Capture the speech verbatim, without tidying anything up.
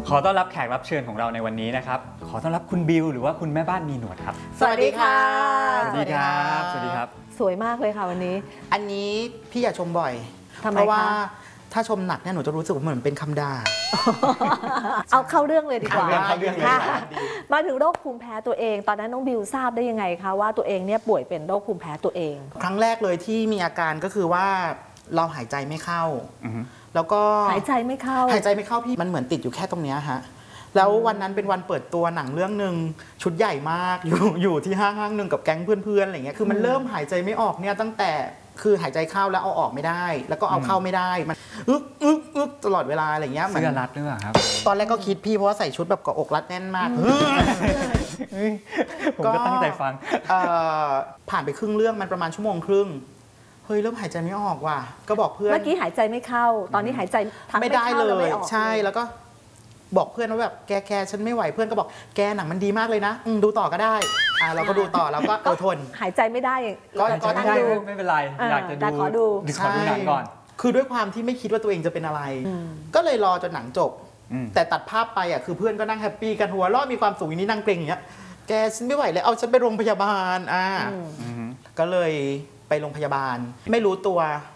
ขอต้อนรับแขกรับเชิญของเราในวันนี้นะครับขอต้อนรับคุณบิวหรือว่าคุณแม่บ้านมีหนวดครับสวัสดีค่ะสวัสดีครับสวัสดีครับสวยมากเลยค่ะวันนี้อันนี้พี่อย่าชมบ่อยเพราะว่าถ้าชมหนักเนี่ยหนูจะรู้สึกว่าเหมือนเป็นคำด่าเอาเข้าเรื่องเลยดีกว่าเข้าเรื่องเลยมาถึงโรคภูมิแพ้ตัวเองตอนนั้นน้องบิวทราบได้ยังไงคะว่าตัวเองเนี่ยป่วยเป็นโรคภูมิแพ้ตัวเองครั้งแรกเลยที่มีอาการก็คือว่าเราหายใจไม่เข้าแล้วก็หายใจไม่เข้าหายใจไม่เข้าพี่มันเหมือนติดอยู่แค่ตรงนี้ฮะแล้ววันนั้นเป็นวันเปิดตัวหนังเรื่องหนึ่งชุดใหญ่มากอยู่อยู่ที่ห้างห้างหนึ่งกับแก๊งเพื่อนๆอะไรเงี้ยคือมันเริ่มหายใจไม่ออกเนี่ยตั้งแต่คือหายใจเข้าแล้วเอาออกไม่ได้แล้วก็เอาเข้าไม่ได้มันอึกอึกอึกตลอดเวลาอะไรเงี้ยเสื้อรัดหรือเปล่าครับตอนแรกก็คิดพี่เพราะว่าใส่ชุดแบบเกาะอกรัดแน่นมากผมก็ตั้งใจฟังผ่านไปครึ่งเรื่องมันประมาณชั่วโมงครึ่งเฮ้ยเริ่มหายใจไม่ออกว่ะก็บอกเพื่อนเมื่อกี้หายใจไม่เข้าตอนนี้หายใจไม่ได้เลยใช่แล้วก็บอกเพื่อนว่าแบบแกแกฉันไม่ไหวเพื่อนก็บอกแกหนังมันดีมากเลยนะดูต่อก็ได้อ่าเราก็ดูต่อแล้วก็อดทนหายใจไม่ได้ก็ไม่ได้ไม่เป็นไรอยากจะดูขอดูขอดูหนังก่อนคือด้วยความที่ไม่คิดว่าตัวเองจะเป็นอะไรก็เลยรอจนหนังจบแต่ตัดภาพไปอ่ะคือเพื่อนก็นั่งแฮปปี้กันหัวเราะมีความสุขอย่างนี้นั่งเกรงอย่างเงี้ยแกฉันไม่ไหวเลยเอาฉันไปโรงพยาบาลอ่าก็เลยไปโรงพยาบาลไม่รู้ตัว